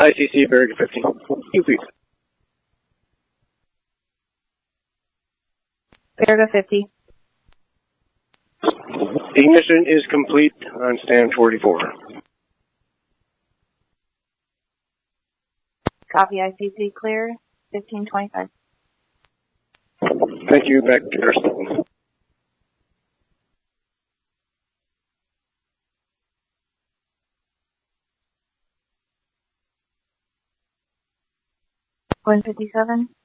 ICC, Barrier 15. You please. Barrier 50. Ignition is complete on stand 44. Copy ICC clear, 1525. Thank you. Back to Airstone. One 57.